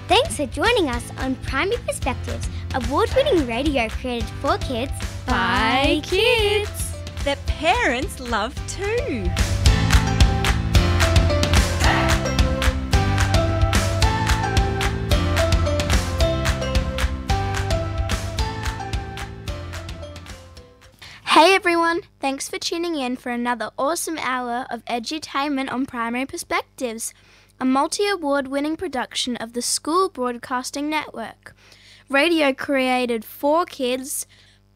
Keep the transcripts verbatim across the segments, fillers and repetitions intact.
Thanks for joining us on Primary Perspectives, award-winning radio created for kids by kids that parents love too. Hey everyone, thanks for tuning in for another awesome hour of edutainment on Primary Perspectives, a multi-award winning production of the School Broadcasting Network. Radio created for kids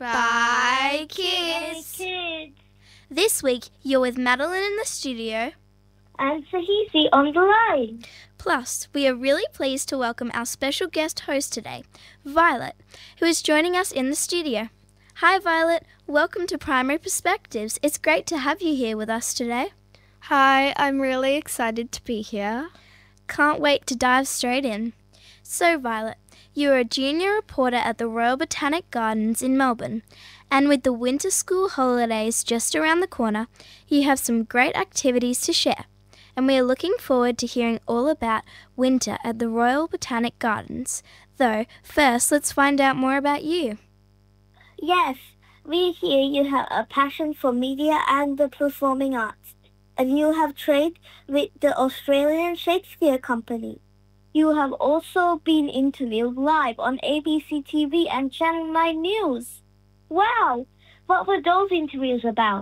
by kids. kids. This week you're with Madeline in the studio And Sahisi on the line. Plus, we are really pleased to welcome our special guest host today, Violet, who is joining us in the studio. Hi Violet, welcome to Primary Perspectives. It's great to have you here with us today. Hi, I'm really excited to be here. Can't wait to dive straight in. So Violet, you are a junior reporter at the Royal Botanic Gardens in Melbourne, and with the winter school holidays just around the corner, you have some great activities to share, and we are looking forward to hearing all about winter at the Royal Botanic Gardens. Though, first let's find out more about you. Yes, we hear you have a passion for media and the performing arts, and you have trained with the Australian Shakespeare Company. You have also been interviewed live on A B C T V and Channel nine News. Wow! What were those interviews about?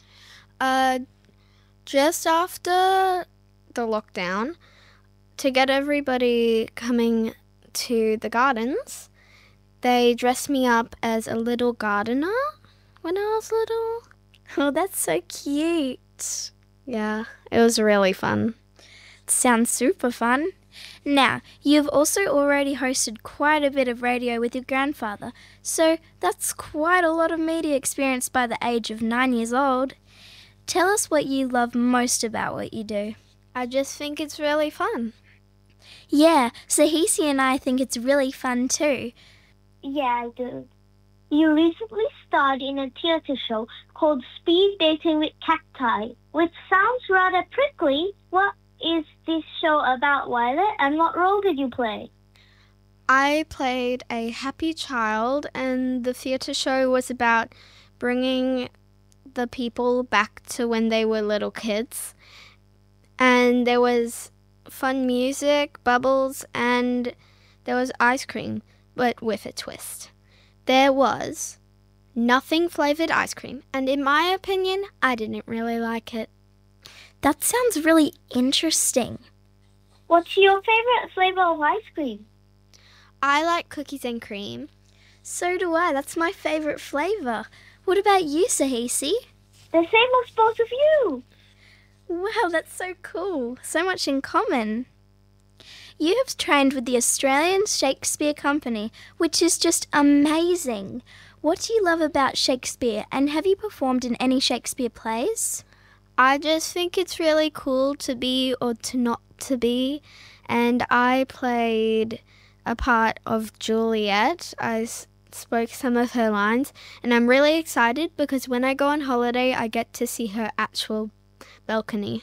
Uh, just after the lockdown, to get everybody coming to the gardens, they dressed me up as a little gardener when I was little. Oh, that's so cute. Yeah, it was really fun. Sounds super fun. Now, you've also already hosted quite a bit of radio with your grandfather, so that's quite a lot of media experience by the age of nine years old. Tell us what you love most about what you do. I just think it's really fun. Yeah, Sahisi and I think it's really fun too. Yeah, I do. You recently starred in a theatre show called Speed Dating with Cacti, which sounds rather prickly. What is this show about, Violet, and what role did you play? I played a happy child, and the theatre show was about bringing the people back to when they were little kids. And there was fun music, bubbles, and there was ice cream, but with a twist. There was nothing flavoured ice cream, and in my opinion, I didn't really like it. That sounds really interesting. What's your favourite flavour of ice cream? I like cookies and cream. So do I. That's my favourite flavour. What about you, Sahisi? The same as both of you. Wow, that's so cool. So much in common. You have trained with the Australian Shakespeare Company, which is just amazing. What do you love about Shakespeare, and have you performed in any Shakespeare plays? I just think it's really cool to be or to not to be, and I played a part of Juliet. I s- spoke some of her lines, and I'm really excited because when I go on holiday, I get to see her actual balcony.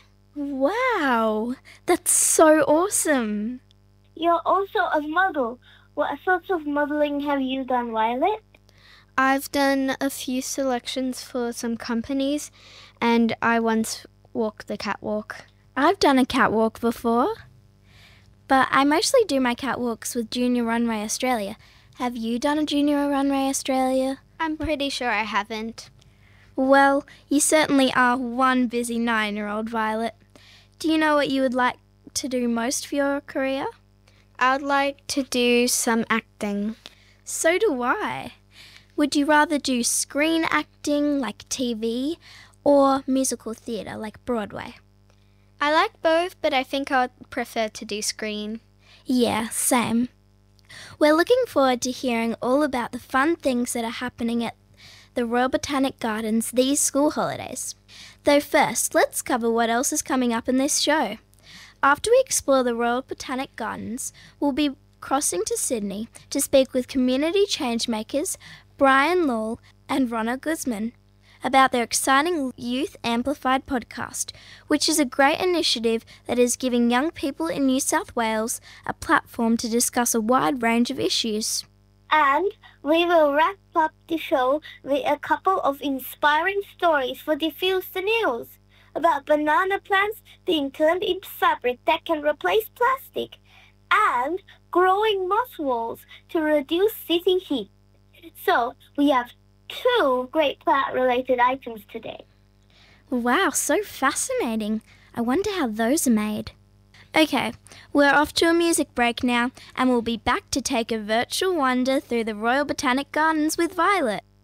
Wow, that's so awesome. You're also a model. What sorts of modelling have you done, Violet? I've done a few selections for some companies, and I once walked the catwalk. I've done a catwalk before, but I mostly do my catwalks with Junior Runway Australia. Have you done a Junior Runway Australia? I'm pretty sure I haven't. Well, you certainly are one busy nine-year-old, Violet. Do you know what you would like to do most for your career? I'd like to do some acting. So do I. Would you rather do screen acting like T V or musical theatre like Broadway? I like both, but I think I would prefer to do screen. Yeah, same. We're looking forward to hearing all about the fun things that are happening at the Royal Botanic Gardens these school holidays. Though first, let's cover what else is coming up in this show. After we explore the Royal Botanic Gardens, we'll be crossing to Sydney to speak with community changemakers Brian Law and Ronna Guzman. about their exciting Youth Amplified podcast, which is a great initiative that is giving young people in New South Wales a platform to discuss a wide range of issues. And we will wrap up the show with a couple of inspiring stories for Diffuse the News about banana plants being turned into fabric that can replace plastic and growing moss walls to reduce city heat. So we have two great plant-related items today. Wow, so fascinating. I wonder how those are made. Okay, we're off to a music break now, and we'll be back to take a virtual wander through the Royal Botanic Gardens with Violet.